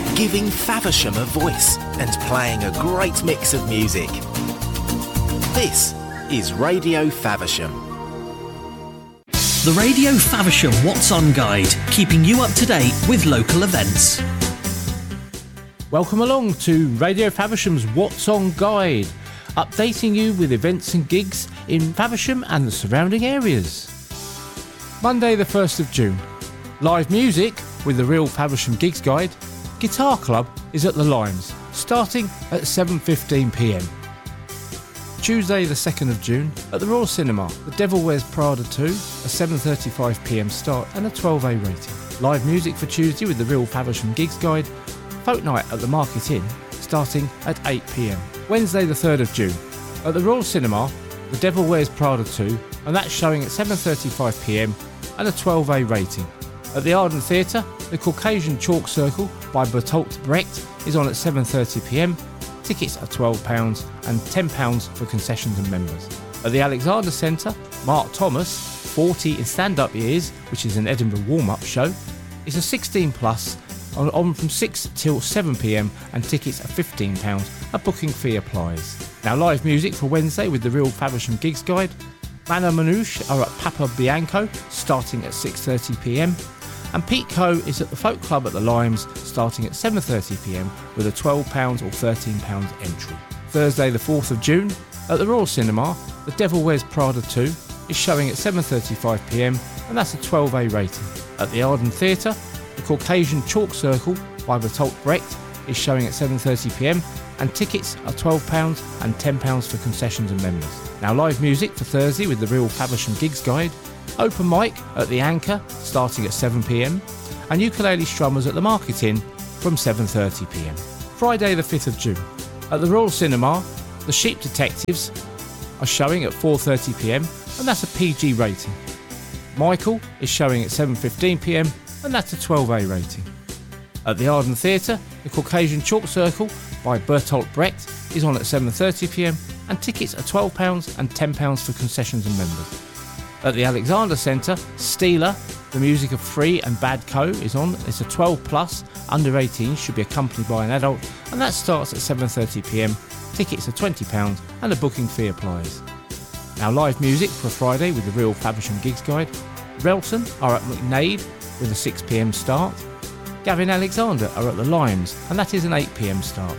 giving Faversham a voice and playing a great mix of music. This is Radio Faversham. The Radio Faversham What's On Guide, keeping you up to date with local events. Welcome along to Radio Faversham's What's On Guide, updating you with events and gigs in Faversham and the surrounding areas. Monday the 1st of June. Live music with the Real Faversham Gigs Guide. Guitar Club is at the Limes, starting at 7:15pm. Tuesday the 2nd of June at the Royal Cinema, The Devil Wears Prada 2, a 7:35pm start and a 12A rating. Live music for Tuesday with the Real Faversham Gigs Guide. Folk Night at the Market Inn, starting at 8pm. Wednesday the 3rd of June at the Royal Cinema, The Devil Wears Prada 2, and that's showing at 7:35pm and a 12A rating. At the Arden Theatre, the Caucasian Chalk Circle by Bertolt Brecht is on at 7:30pm. Tickets are £12 and £10 for concessions and members. At the Alexander Centre, Mark Thomas, 40 in Stand-Up Years, which is an Edinburgh warm-up show, is a 16 plus on from 6 till 7pm and tickets are £15. A booking fee applies. Now live music for Wednesday with the Real Faversham Gigs Guide. Mana Manouche are at Papa Bianco, starting at 6:30pm. And Pete Coe is at the Folk Club at the Limes, starting at 7:30pm with a £12 or £13 entry. Thursday the 4th of June at the Royal Cinema, The Devil Wears Prada 2 is showing at 7:35pm and that's a 12A rating. At the Arden Theatre, the Caucasian Chalk Circle by Bertolt Brecht is showing at 7:30pm and tickets are £12 and £10 for concessions and members. Now live music for Thursday with the Real Faversham Gigs Guide. Open mic at the Anchor starting at 7pm and ukulele strummers at the Market Inn from 7:30pm. Friday the 5th of June at the Royal Cinema, The Sheep Detectives are showing at 4:30pm and that's a PG rating. Michael is showing at 7:15pm and that's a 12A rating. At the Arden Theatre, the Caucasian Chalk Circle by Bertolt Brecht is on at 7:30pm and tickets are £12 and £10 for concessions and members. At the Alexander Centre, Steeler, the music of Free and Bad Co is on. It's a 12 plus, under 18 should be accompanied by an adult and that starts at 7:30pm. Tickets are £20 and a booking fee applies. Now live music for Friday with the Real Faversham Gigs Guide. Relton are at McNade with a 6pm start. Gavin Alexander are at the Limes and that is an 8pm start.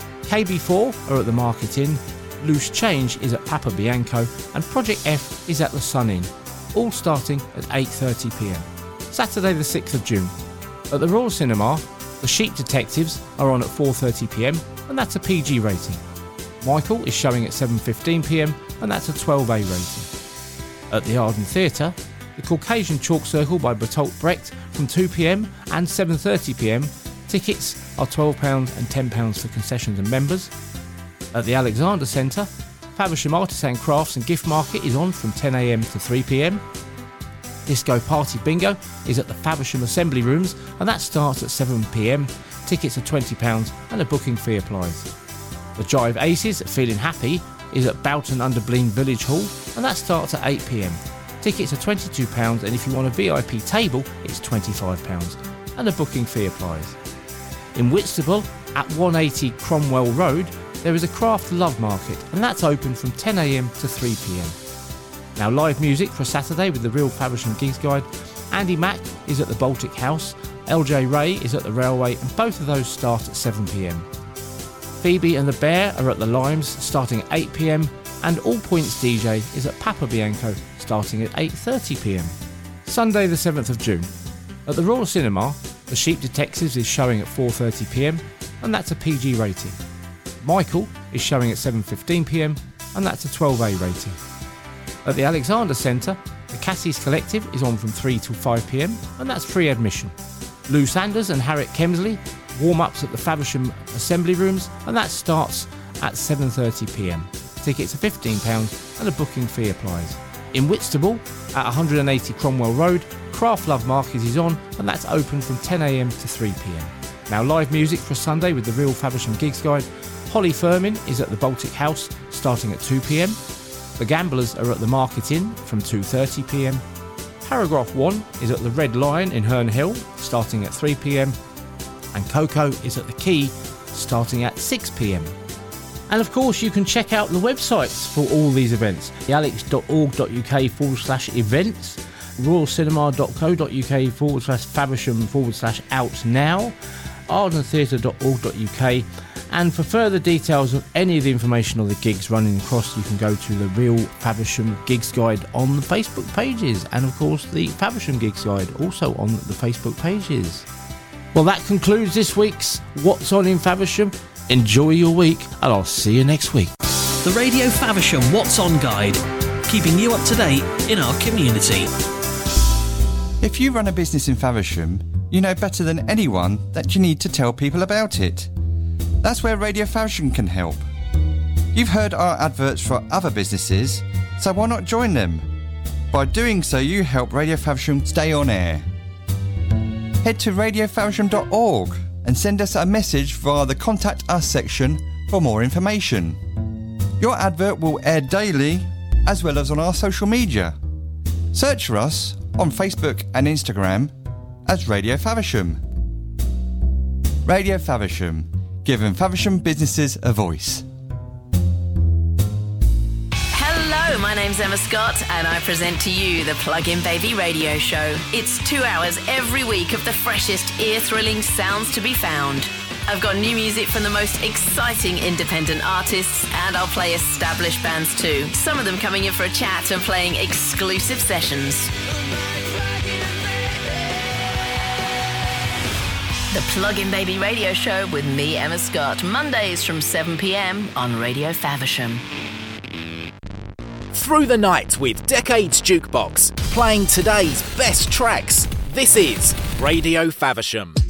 KB4 are at the Market Inn. Loose Change is at Papa Bianco and Project F is at the Sun Inn, all starting at 8:30pm. Saturday the 6th of June. At the Royal Cinema, The Sheep Detectives are on at 4:30pm and that's a PG rating. Michael is showing at 7:15pm and that's a 12A rating. At the Arden Theatre, the Caucasian Chalk Circle by Bertolt Brecht from 2pm and 7:30pm. Tickets are £12 and £10 for concessions and members. At the Alexander Centre, Faversham Artisan Crafts and Gift Market is on from 10am to 3pm. Disco Party Bingo is at the Faversham Assembly Rooms and that starts at 7pm. Tickets are £20 and a booking fee applies. The Jive Aces Feeling Happy is at Boughton under Blean Village Hall and that starts at 8pm. Tickets are £22 and if you want a VIP table it's £25 and a booking fee applies. In Whitstable at 180 Cromwell Road there is a craft love market and that's open from 10am to 3pm. Now live music for Saturday with the Real Faversham Gigs Guide. Andy Mack is at the Baltic House, LJ Ray is at the Railway and both of those start at 7pm. Phoebe and the Bear are at the Limes starting at 8pm and All Points DJ is at Papa Bianco starting at 8:30pm. Sunday the 7th of June. At the Royal Cinema, The Sheep Detectives is showing at 4:30pm and that's a PG rating. Michael is showing at 7:15pm and that's a 12A rating. At the Alexander Centre, the Cassie's Collective is on from 3 till 5pm and that's free admission. Lou Sanders and Harriet Kemsley warm-ups at the Faversham Assembly Rooms and that starts at 7:30pm. Tickets are £15 and a booking fee applies. In Whitstable, at 180 Cromwell Road, Craft Love Market is on and that's open from 10am to 3pm. Now live music for Sunday with the Real Faversham Gigs Guide. Holly Firmin is at the Baltic House starting at 2pm. The Gamblers are at the Market Inn from 2:30pm. Paragraph 1 is at the Red Lion in Herne Hill starting at 3pm. and Coco is at the Quay starting at 6 p.m. And of course you can check out the websites for all these events, alex.org.uk/events, royalcinema.co.uk/Faversham/out now, ardentheatre.org.uk, and for further details of any of the information or the gigs running across, you can go to the Real Faversham Gigs Guide on the Facebook pages, and of course the Faversham Gigs Guide also on the Facebook pages. Well, that concludes this week's What's On in Faversham. Enjoy your week, and I'll see you next week. The Radio Faversham What's On Guide, keeping you up to date in our community. If you run a business in Faversham, you know better than anyone that you need to tell people about it. That's where Radio Faversham can help. You've heard our adverts for other businesses, so why not join them? By doing so, you help Radio Faversham stay on air. Head to radiofaversham.org and send us a message via the Contact Us section for more information. Your advert will air daily, as well as on our social media. Search for us on Facebook and Instagram as Radio Faversham. Radio Faversham, giving Faversham businesses a voice. Hello, my name's Emma Scott and I present to you the Plug-in Baby radio show. It's 2 hours every week of the freshest, ear-thrilling sounds to be found. I've got new music from the most exciting independent artists, and I'll play established bands too. Some of them coming in for a chat and playing exclusive sessions. The Plug-in Baby radio show with me, Emma Scott, Mondays from 7 p.m. on Radio Faversham. Through the night with Decades Jukebox, playing today's best tracks. This is Radio Faversham.